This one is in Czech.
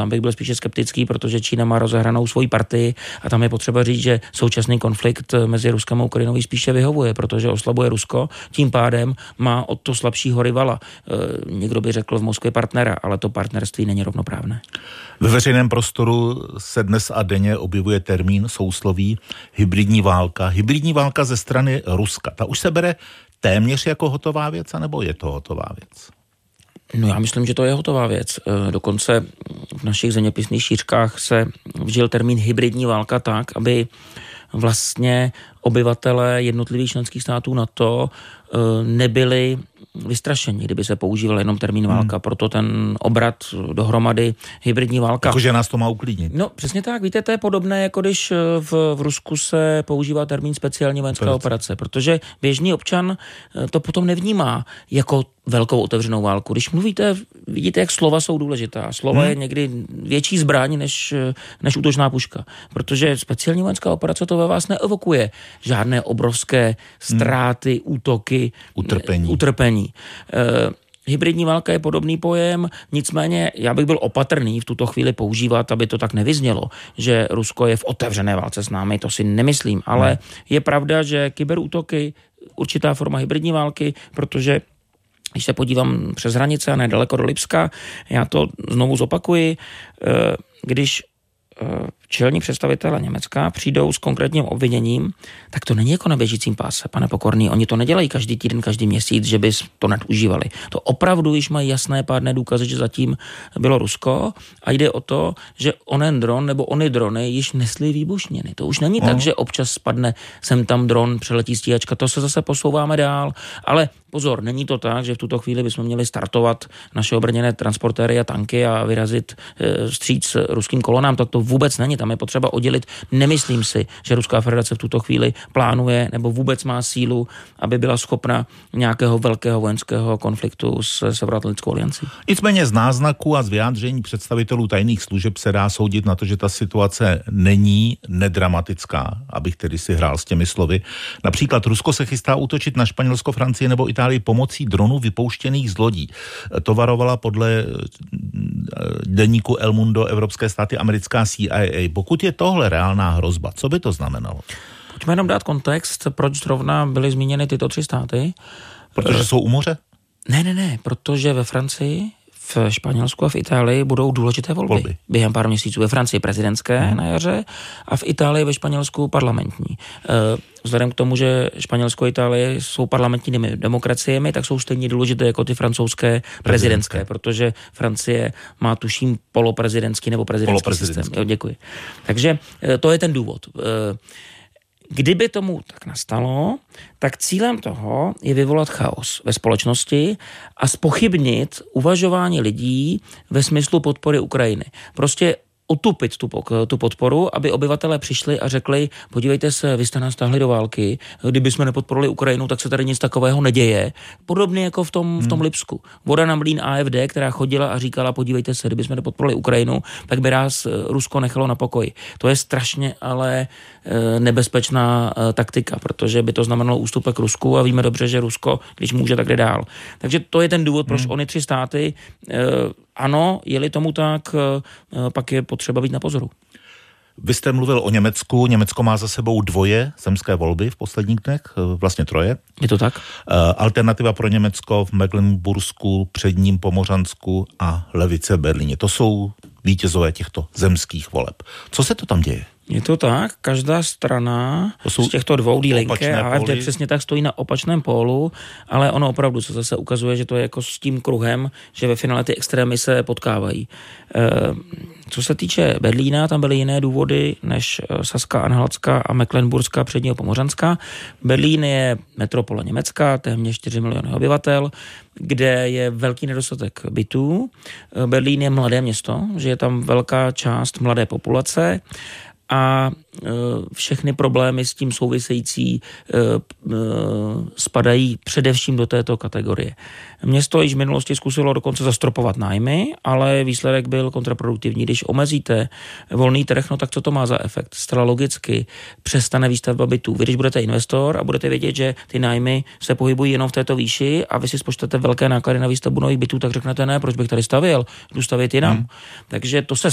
tam bych byl spíše skeptický, protože Čína má rozehranou svoji partii a tam je potřeba říct, že současný konflikt mezi Ruskem a Ukrajinou spíše vyhovuje, protože oslabuje Rusko, tím pádem má od to slabšího rivala. Někdo by řekl v Moskvě partnera, ale to partnerství není rovnoprávné. Ve veřejném prostoru se dnes a denně objevuje termín, sousloví hybridní válka. Hybridní válka ze strany Ruska. Ta už se bere téměř jako hotová věc, anebo je to hotová věc? No já myslím, že to je hotová věc. Dokonce v našich zeměpisných šířkách se vžil termín hybridní válka tak, aby vlastně obyvatelé jednotlivých členských států NATO nebyli vystrašení, kdyby se používal jenom termín válka. Proto ten obrat dohromady hybridní válka. Jakože nás to má uklidnit. No přesně tak, víte, to je podobné, jako když v Rusku se používá termín speciální vojenská operace, protože běžný občan to potom nevnímá jako velkou otevřenou válku. Když mluvíte, vidíte, jak slova jsou důležitá. Slova je někdy větší zbraň než útočná puška, protože speciální vojenská operace to ve vás neevokuje žádné obrovské ztráty, útoky, utrpení. Hybridní válka je podobný pojem, nicméně já bych byl opatrný v tuto chvíli používat, aby to tak nevyznělo, že Rusko je v otevřené válce s námi, to si nemyslím, ale je pravda, že kyberútoky, určitá forma hybridní války, protože když se podívám přes hranice a nedaleko do Lipska, já to znovu zopakuji, když čelní představitelé Německa přijdou s konkrétním obviněním, tak to není jako na běžícím páse, pane Pokorný. Oni to nedělají každý týden, každý měsíc, že by to nadužívali. To opravdu již mají jasné pádné důkazy, že zatím bylo Rusko a jde o to, že onen dron nebo ony drony již nesly výbušniny. To už není tak, že občas spadne sem tam dron, přeletí stíhačka, to se zase posouváme dál, ale pozor, není to tak, že v tuto chvíli bychom měli startovat naše obrněné transportéry a tanky a vyrazit vstříc ruským kolonám, tak to vůbec není. Tam je potřeba oddělit. Nemyslím si, že Ruská federace v tuto chvíli plánuje nebo vůbec má sílu, aby byla schopna nějakého velkého vojenského konfliktu s Severoatlantickou aliancí. Nicméně z náznaků a z vyjádření představitelů tajných služeb se dá soudit na to, že ta situace není nedramatická, abych tedy si hrál s těmi slovy. Například Rusko se chystá útočit na Španělsko, Francii nebo Itálii pomocí dronů vypouštěných z lodí. To varovala podle deníku El Mundo evropské státy americká CIA. Pokud je tohle reálná hrozba, co by to znamenalo? Pojďme jenom dát kontext, proč zrovna byly zmíněny tyto 3 státy. Protože jsou u moře? Ne, protože ve Francii, v Španělsku a v Itálii budou důležité volby. Během pár měsíců ve Francii prezidentské na jaře a v Itálii ve Španělsku parlamentní. Vzhledem k tomu, že Španělsko a Itálie jsou parlamentními demokraciemi, tak jsou stejně důležité jako ty francouzské prezidentské, protože Francie má tuším poloprezidentský nebo prezidentský systém. Jo, děkuji. Takže to je ten důvod. Kdyby tomu tak nastalo, tak cílem toho je vyvolat chaos ve společnosti a zpochybnit uvažování lidí ve smyslu podpory Ukrajiny. Prostě utupit tu podporu, aby obyvatelé přišli a řekli, podívejte se, vy jste nás táhli do války, kdyby jsme nepodporovali Ukrajinu, tak se tady nic takového neděje. Podobně jako v tom Lipsku. Voda na mlýn AfD, která chodila a říkala, podívejte se, kdyby jsme nepodporovali Ukrajinu, tak by nás Rusko nechalo na pokoji. To je strašně ale nebezpečná taktika, protože by to znamenalo ústupek Rusku a víme dobře, že Rusko, když může, tak jde dál. Takže to je ten důvod, proč ony 3 státy ano, je-li tomu tak, pak je potřeba být na pozoru. Vy jste mluvil o Německu. Německo má za sebou 2 zemské volby v posledních dnech, vlastně 3. Je to tak? Alternativa pro Německo v Mecklenbursku, Předním Pomořansku a Levice Berlíně. To jsou vítězové těchto zemských voleb. Co se to tam děje? Je to tak, každá strana z těchto 2 Die Linke a AfD přesně tak stojí na opačném pólu, ale ono opravdu se zase ukazuje, že to je jako s tím kruhem, že ve finále ty extrémy se potkávají. Co se týče Berlína, tam byly jiné důvody než Saská, Anhaltská a Mecklenburská Předního Pomořanska. Berlín je metropole Německa, téměř 4 miliony obyvatel, kde je velký nedostatek bytů. Berlín je mladé město, že je tam velká část mladé populace a všechny problémy s tím související spadají především do této kategorie. Město již v minulosti zkusilo dokonce zastropovat nájmy, ale výsledek byl kontraproduktivní. Když omezíte volný trh, no tak co to má za efekt? Zcela logicky přestane výstavba bytů. Vy když budete investor a budete vědět, že ty nájmy se pohybují jenom v této výši a vy si spočtete velké náklady na výstavbu nových bytů, tak řeknete ne, proč bych tady stavěl, jdu stavět jinam. Takže to se